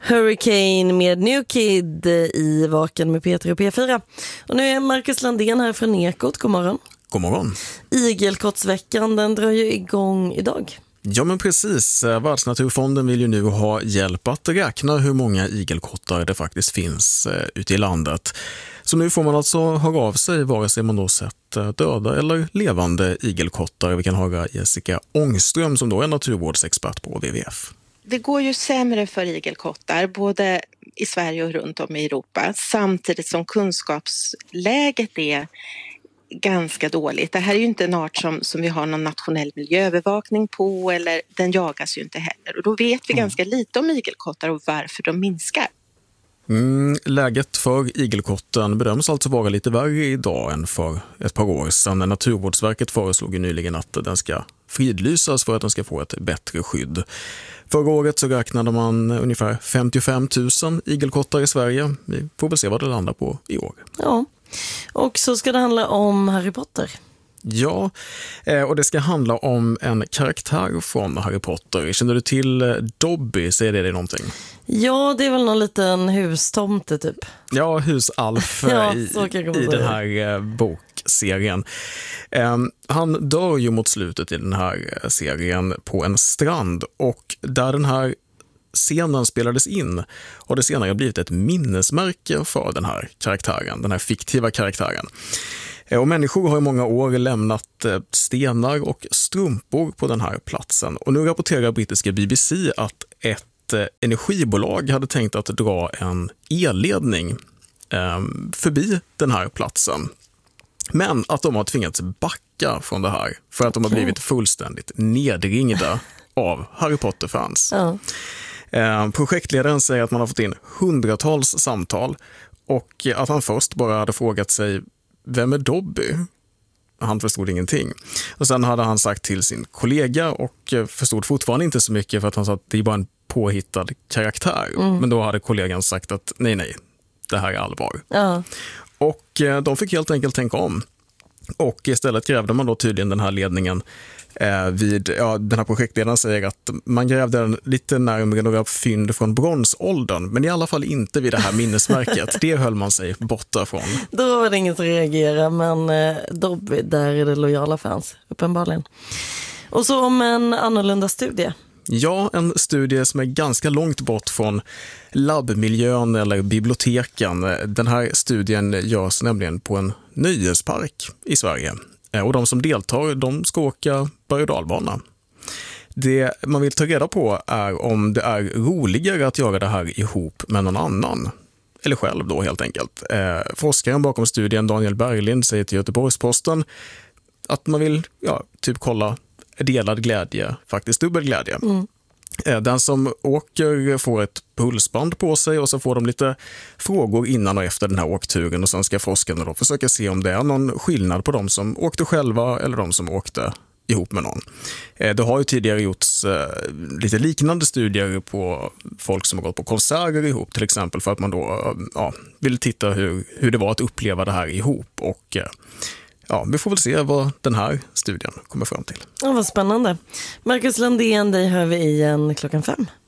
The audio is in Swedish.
Hurricane med New Kid i Vaken med Peter och P4. Och nu är Marcus Landén här från Ekot. God morgon. God morgon. Igelkottsveckan, den drar ju igång idag. Ja, men precis. Världsnaturfonden vill ju nu ha hjälp att räkna hur många igelkottar det faktiskt finns ute i landet. Så nu får man alltså höra av sig vare sig man då sett döda eller levande igelkottar. Vi kan höra Jessica Ångström som då är naturvårdsexpert på WWF. Det går ju sämre för igelkottar både i Sverige och runt om i Europa samtidigt som kunskapsläget är ganska dåligt. Det här är ju inte en art som vi har någon nationell miljöövervakning på, eller den jagas ju inte heller. Och då vet vi ganska lite om igelkottar och varför de minskar. Läget för igelkotten bedöms alltså vara lite värre idag än för ett par år sedan. Naturvårdsverket föreslog ju nyligen att den ska fridlysas för att den ska få ett bättre skydd. Förra året så räknade man ungefär 55 000 igelkottar i Sverige. Vi får väl se vad det landar på i år. Ja, och så ska det handla om Harry Potter. Ja, och det ska handla om en karaktär från Harry Potter. Känner du till Dobby? Säger det någonting? Ja, det är väl någon liten hustomte typ. Ja, husalf ja, i den här bokserien. Han dör ju mot slutet i den här serien på en strand, och där den här scenen spelades in och det senare blivit ett minnesmärke för den här karaktären, den här fiktiva karaktären. Och människor har i många år lämnat stenar och strumpor på den här platsen. Och nu rapporterar brittiska BBC att ett energibolag hade tänkt att dra en elledning förbi den här platsen. Men att de har tvingats backa från det här för att de har blivit fullständigt nedringda av Harry Potter-fans. Ja. Projektledaren säger att man har fått in hundratals samtal och att han först bara hade frågat sig: vem är Dobby? Han förstod ingenting. Och sen hade han sagt till sin kollega och förstod fortfarande inte så mycket, för att han sa att det är bara en påhittad karaktär. Men då hade kollegan sagt att nej, det här är allvar. Ja. Och de fick helt enkelt tänka om. Och istället grävde man då tydligen den här ledningen den här projektledaren säger att man grävde den lite närmare några fynd från bronsåldern, men i alla fall inte vid det här minnesmärket. Det höll man sig borta från. Då var det inget att reagera, men Dobby, där är det lojala fans, uppenbarligen. Och så om en annorlunda studie. Ja, en studie som är ganska långt bort från labbmiljön eller biblioteken. Den här studien görs nämligen på en nöjespark i Sverige. Och de som deltar, de ska åka berg- och dalbana. Det man vill ta reda på är om det är roligare att göra det här ihop med någon annan. Eller själv då helt enkelt. Forskaren bakom studien, Daniel Berglind, säger till Göteborgs-Posten att man vill typ kolla delad glädje, faktiskt dubbel glädje. Den som åker får ett pulsband på sig och så får de lite frågor innan och efter den här åkturen, och sen ska forskarna då försöka se om det är någon skillnad på de som åkte själva eller de som åkte ihop med någon. Det har ju tidigare gjorts lite liknande studier på folk som har gått på konserter ihop till exempel, för att man då vill titta hur det var att uppleva det här ihop, och vi får väl se vad den här studien kommer fram till. Ja, vad spännande. Marcus Landén, dig hör vi igen 5:00.